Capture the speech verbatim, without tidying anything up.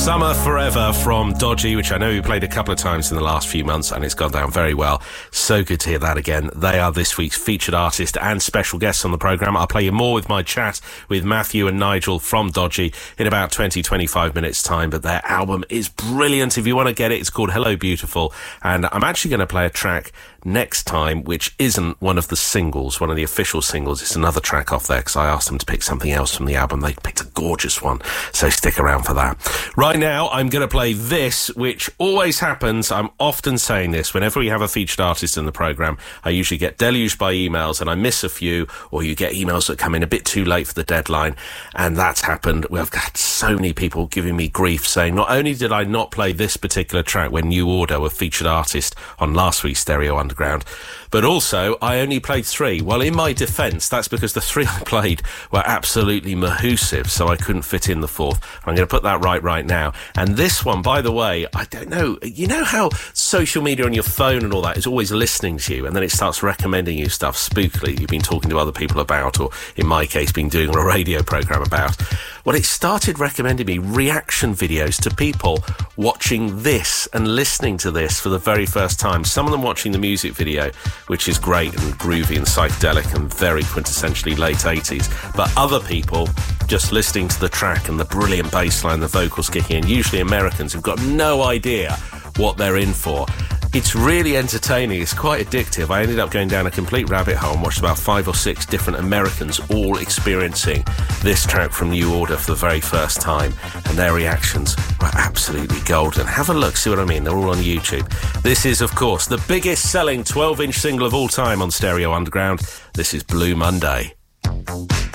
Summer Forever from Dodgy, which I know we played a couple of times in the last few months, and it's gone down very well. So good to hear that again. They are this week's featured artist and special guests on the programme. I'll play you more with my chat with Matthew and Nigel from Dodgy in about twenty, twenty-five minutes time, but their album is brilliant. If you want to get it, it's called Hello Beautiful, and I'm actually going to play a track next time which isn't one of the singles, one of the official singles. It's another track off there because I asked them to pick something else from the album. They picked a gorgeous one, so stick around for that. Right now I'm going to play this, which always happens. I'm often saying this whenever we have a featured artist in the programme. I usually get deluged by emails and I miss a few, or you get emails that come in a bit too late for the deadline, and that's happened. We've got so many people giving me grief saying not only did I not play this particular track when New Order were featured artist on last week's Stereo Underground, but also I only played three. Well, in my defence, that's because the three I played were absolutely mahoosive, so I couldn't fit in the fourth. I'm going to put that right right now. And this one, by the way, I don't know, you know how social media on your phone and all that is always listening to you, and then it starts recommending you stuff spookily you've been talking to other people about, or in my case been doing a radio programme about. Well, it started recommending me reaction videos to people watching this and listening to this for the very first time. Some of them watching the music video, which is great and groovy and psychedelic and very quintessentially late eighties, but other people just listening to the track and the brilliant bass line, the vocals kicking in, usually Americans who've got no idea what they're in for. It's really entertaining. It's quite addictive. I ended up going down a complete rabbit hole and watched about five or six different Americans all experiencing this track from New Order for the very first time, and their reactions were absolutely golden. Have a look, see what I mean? They're all on YouTube. This is, of course, the biggest selling twelve inch single of all time on Stereo Underground. This is Blue Monday.